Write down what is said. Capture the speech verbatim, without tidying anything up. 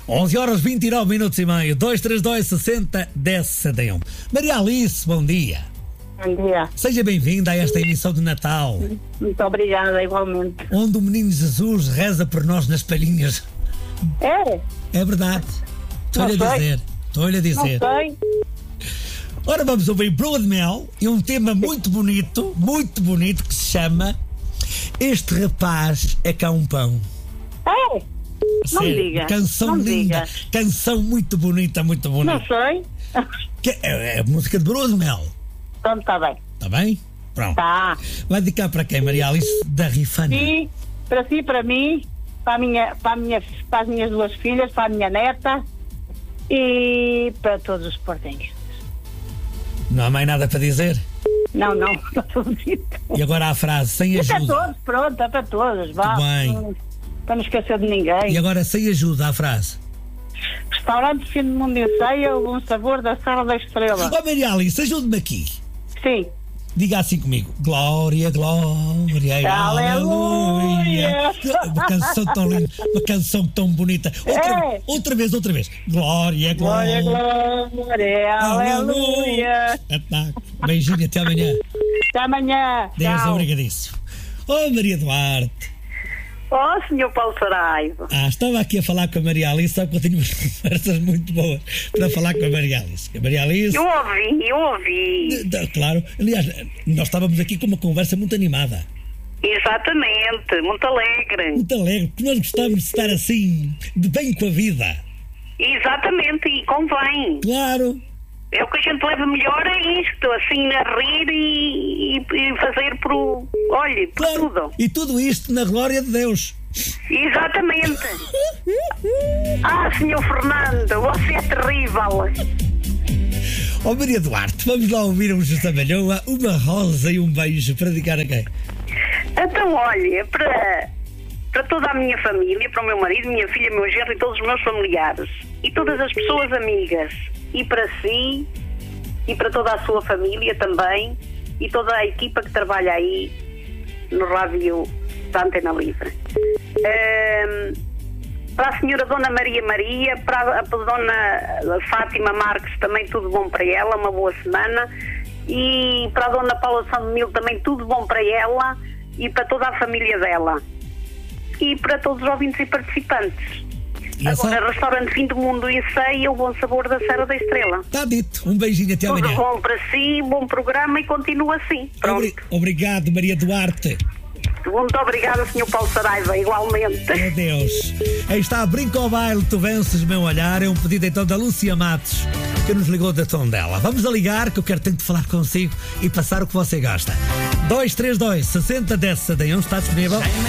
onze horas vinte e nove minutos e meio. dois três dois, sessenta, dez, sessenta e um. Maria Alice, bom dia. Bom dia. Seja bem-vinda a esta emissão de Natal. Muito obrigada, igualmente. Onde o menino Jesus reza por nós nas palhinhas. É? É verdade. Estou-lhe a dizer. Estou-lhe a dizer. Não sei. Ora, vamos ouvir Lua de Mel e um tema muito bonito, muito bonito, que se chama Este Rapaz é Cá um Pão. É? Não Sério, diga. Canção não linda, diga. canção muito bonita, muito bonita. Não sei. Que é, é a música de Lua de Mel. Então está bem. Está bem? Pronto. Tá. Vai dedicar para quem, Maria Alice da Rifana? Sim, para si, para mim, para, a minha, para, a minha, para as minhas duas filhas, para a minha neta e para todos os portenhos. Não há mais nada para dizer? Não, não, está tudo dito. E agora a frase, sem É para ajuda. todos, pronto, é para todos. Vá. bem. Não- Para não esquecer de ninguém. E agora sem ajuda a frase. Restaurante Fim do Mundo em Ceia, o bom sabor da Serra da Estrela. Oh, Maria Alice, ajude-me aqui. Sim. Diga assim comigo. Glória, glória, Aleluia. Uma canção tão linda, uma canção tão bonita. Outra, É. outra vez, outra vez. Glória, Glória, glória. glória, aleluia. Ataque. Beijinho, até amanhã. Até amanhã. Deus, Tchau. obrigadíssimo. Oh, Maria Duarte. Oh, senhor Paulo Saraiva. Ah, estava aqui a falar com a Maria Alice, sabe que eu tenho umas conversas muito boas para falar com a Maria Alice. A Maria Alice. Eu ouvi, eu ouvi. D- Claro, aliás, nós estávamos aqui com uma conversa muito animada, Exatamente, muito alegre. muito alegre, porque nós gostávamos de estar assim, de bem com a vida. Exatamente, e convém. Claro, É o que a gente leva melhor é isto, assim, a rir e, e- e fazer por, olhe, por claro. tudo. E tudo isto na glória de Deus. Exatamente. Ah, senhor Fernando, você é terrível. Ó Maria Duarte, vamos lá ouvir um José Malhoa, uma rosa e um beijo para dedicar a quem? Então, olha, para, para toda a minha família, para o meu marido, minha filha, meu genro e todos os meus familiares e todas as pessoas amigas, e para si e para toda a sua família também e toda a equipa que trabalha aí no rádio da Antena Livre. Ehm, para a senhora Dona Maria Maria, para a, para a Dona Fátima Marques também tudo bom para ela, uma boa semana, e para a Dona Paula Sandomil também tudo bom para ela e para toda a família dela e para todos os ouvintes e participantes. E é só- Agora, restaurante Fim do Mundo em Ceia, o bom sabor da Serra da Estrela. Está dito. Um beijinho, até Tudo amanhã. bom para si, bom programa e continua assim. Pronto. Obri- Obrigado, Maria Duarte. Muito obrigada, senhor Paulo Saraiva, igualmente. Adeus. Aí está, Brinca ao Baile, tu vences meu olhar. É um pedido então da Lúcia Matos, que nos ligou da Tondela. Vamos a ligar, que eu quero tanto falar consigo e passar o que você gosta. dois três dois, sessenta, dez, setenta e um, está disponível?